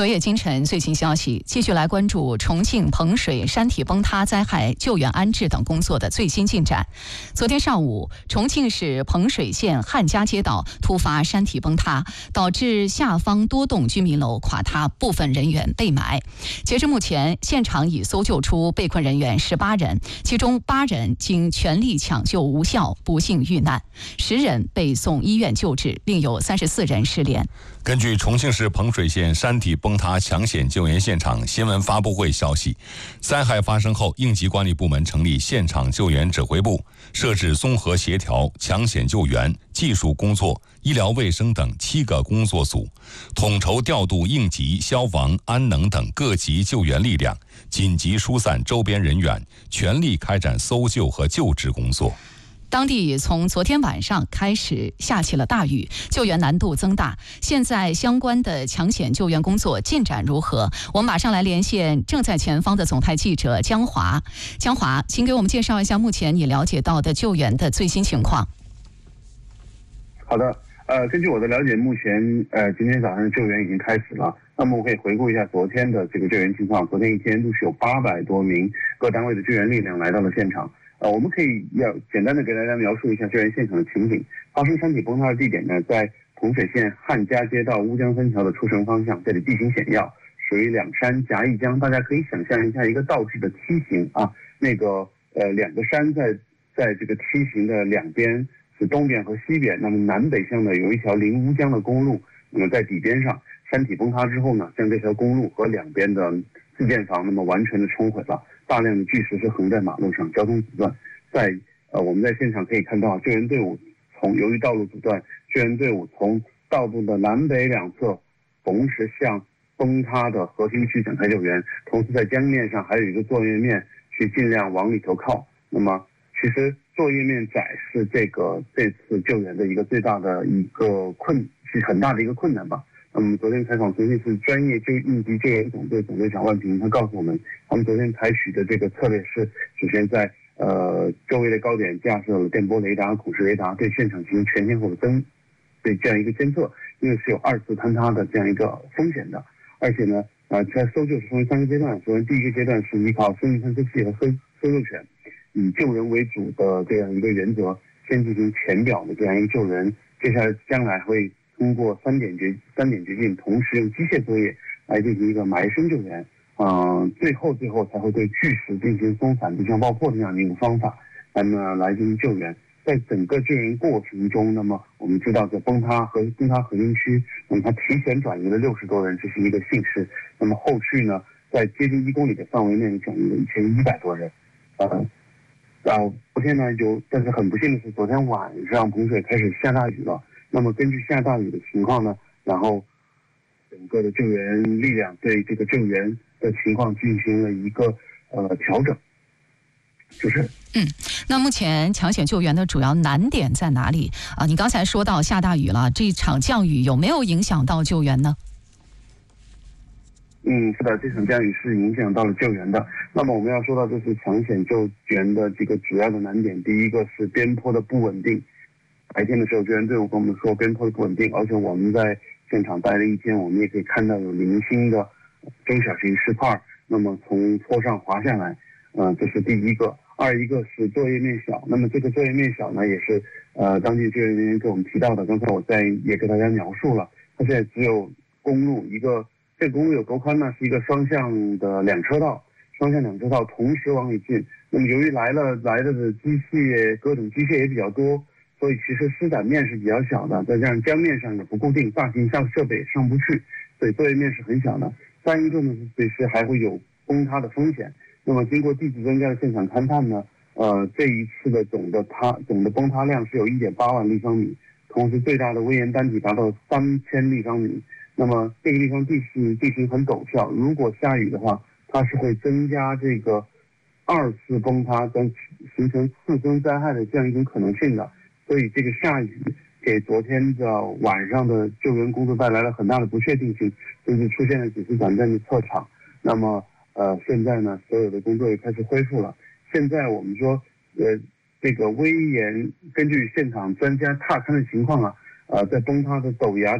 昨夜今晨最新消息，继续来关注重庆彭水山体崩塌灾害救援安置等工作的最新进展。昨天上午，重庆市彭水县汉家街道突发山体崩塌，导致下方多栋居民楼垮塌，部分人员被埋。截至目前，现场已搜救出被困人员18人，其中8人经全力抢救无效，不幸遇难，10人被送医院救治，另有34人失联。 根据重庆市彭水县山体崩塌抢险救援现场新闻发布会消息，灾害发生后，应急管理部门成立现场救援指挥部，设置综合协调、抢险救援、技术工作、医疗卫生等7个工作组，统筹调度应急、消防、安能等各级救援力量，紧急疏散周边人员，全力开展搜救和救治工作。 当地从昨天晚上开始下起了大雨，救援难度增大。现在相关的抢险救援工作进展如何？我们马上来连线正在前方的总台记者江华。江华，请给我们介绍一下目前你了解到的救援的最新情况。 好的，根据我的了解，目前今天早上救援已经开始了。那么我可以回顾一下昨天的这个救援情况。昨天一天陆续有800多名各单位的救援力量来到了现场。我们可以简单的给大家描述一下救援现场的情景。发生山体崩塌的地点呢，在彭水县汉家街道乌江三桥的出城方向，这里地形险要，属于两山夹一江。大家可以想象一下一个倒置的梯形啊，两个山在这个梯形的两边是东边和西边，那么南北向的有一条临乌江的公路，那么在底边上，山体崩塌之后呢，将这条公路和两边的自建房那么完全的冲毁了。大量的巨石是横在马路上，交通阻断。我们在现场可以看到，救援队伍由于道路阻断，救援队伍从道路的南北两侧同时向崩塌的核心区展开救援，同时在江面上还有一个作业面去尽量往里头靠。那么其实作业面窄是这次救援的一个最大的一个是很大的一个困难吧。那么昨天采访重庆市专业应急救援总队总队长万平，他告诉我们，他们昨天采取的这个策略是，首先在周围的高点架设了电波雷达、孔式雷达，对现场进行全天候的对这样一个监测，因为是有2次坍塌的这样一个风险的。而且呢，在搜救是分为3个阶段，首先第一个阶段是依靠生命探测器和搜救犬，以救人为主的这样一个原则，先进行浅表的这样一个救人，接下来将来会通过3点绝境，同时用机械作业来进行一个埋身救援，最后才会对巨石进行松散地上爆破这样的一个方法，那么来进行救援。在整个救援过程中，那么我们知道在崩塌核心区，那么它提前转移了60多人，这是一个幸事。那么后续呢，在接近1公里的范围内转移了1100多人。昨天呢但是很不幸的是，昨天晚上彭水开始下大雨了。那么根据下大雨的情况呢，然后整个的救援力量对这个救援的情况进行了一个调整。 那目前抢险救援的主要难点在哪里啊？你刚才说到下大雨了，这场降雨有没有影响到救援呢？ 是的，这场降雨是影响到了救援的。那么我们要说到就是抢险救援的这个主要的难点，第一个是边坡的不稳定。白天的时候，救援队伍跟我们说边坡的不稳定，而且我们在现场待了一天，我们也可以看到有零星的中小型石块，那么从坡上滑下来，这是第一个。一个是作业面小，那么这个作业面小呢，也是当地救援人员给我们提到的，刚才我也给大家描述了，它现在只有公路这个公路有多宽呢？是一个双向2车道，同时往里进。那么由于来的各种机械也比较多，所以其实施展面是比较小的，再加上江面上也不固定，大型设备上不去，所以作业面是很小的。一个呢，随时还会有崩塌的风险。那么经过地质专家的现场勘探呢，这一次的总的崩塌量是有1.8万立方米，同时最大的危岩单体达到3000立方米。那么这个地方地形很陡峭，如果下雨的话，它是会增加这个2次崩塌跟形成次生灾害的这样一种可能性的。所以这个下雨给昨天的晚上的救援工作带来了很大的不确定性，甚至出现了几次短暂的撤场。那么现在呢，所有的工作也开始恢复了。现在我们说，这个危岩根据现场专家踏勘的情况啊，在崩塌的陡崖